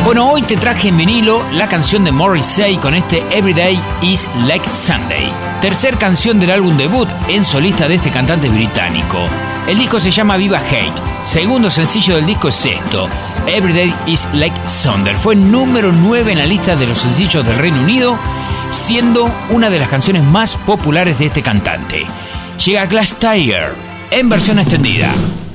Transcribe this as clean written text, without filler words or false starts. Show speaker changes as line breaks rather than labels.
Bueno, hoy te traje en vinilo la canción de Morrissey con este Everyday is Like Sunday, tercer canción del álbum debut en solista de este cantante británico. El disco se llama Viva Hate, segundo sencillo del disco es esto, Everyday is Like Sunday. Fue número 9 en la lista de los sencillos del Reino Unido, siendo una de las canciones más populares de este cantante. Llega Glass Tiger en versión extendida.